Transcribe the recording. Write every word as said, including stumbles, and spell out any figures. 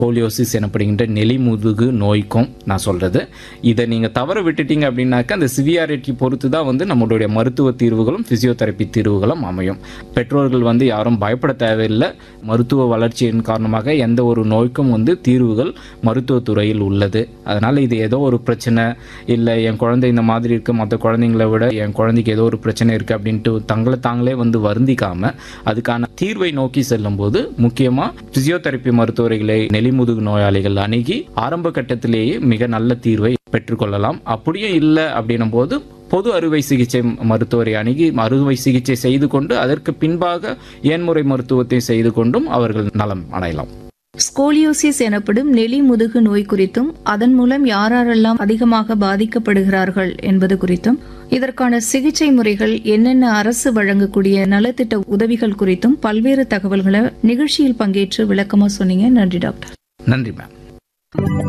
Scoliosis எனப்படுகின்ற நெலிமுதுகு நோய்க்கும் நான் சொல்கிறது. இதை நீங்கள் தவற விட்டுட்டீங்க அப்படின்னாக்கா அந்த சிவியாரிட்டி பொறுத்து தான் வந்து நம்மளுடைய மருத்துவ தீர்வுகளும் ஃபிசியோதெரப்பி தீர்வுகளும் அமையும். பெற்றோர்கள் வந்து யாரும் பயப்பட தேவையில்லை. மருத்துவ வளர்ச்சியின் காரணமாக எந்த ஒரு நோய்க்கும் வந்து தீர்வுகள் மருத்துவத்துறையில் உள்ளது. அதனால் இது ஏதோ ஒரு பிரச்சனை இல்லை, என் குழந்தை இந்த மாதிரி இருக்குது, மற்ற குழந்தைங்களை விட என் குழந்தைக்கு ஏதோ ஒரு பிரச்சனை இருக்குது அப்படின்ட்டு தங்களை தாங்களே வந்து வருந்திக்காமல் அதுக்கான தீர்வை நோக்கி செல்லும்போது முக்கியமாக ஃபிசியோதெரப்பி மருத்துவர்களை நெலிமுதுகு நோயாளிகள் அணுகி ஆரம்ப கட்டத்திலேயே மிக நல்ல தீர்வை பெற்றுக்கொள்ளலாம். அப்படியும் இல்லை அப்படின்னும் போது பொது அறுவை சிகிச்சை மருத்துவரை அணுகி அறுவை சிகிச்சை செய்து கொண்டு அதற்கு பின்பாக ஏன்முறை மருத்துவத்தை செய்து கொண்டும் அவர்கள் நலம் அடையலாம். ஸ்கோலியோசிஸ் எனப்படும் நெலி முதுகு நோய் குறித்தும் அதன் மூலம் யாரெல்லாம் அதிகமாக பாதிக்கப்படுகிறார்கள் என்பது குறித்தும் இதற்கான சிகிச்சை முறைகள் என்னென்ன அரசு வழங்கக்கூடிய நலத்திட்ட உதவிகள் குறித்தும் பல்வேறு தகவல்களை நிகழ்ச்சியில் பங்கேற்று விளக்கமா சொன்னீங்க. நன்றி டாக்டர். நன்றி மேம்.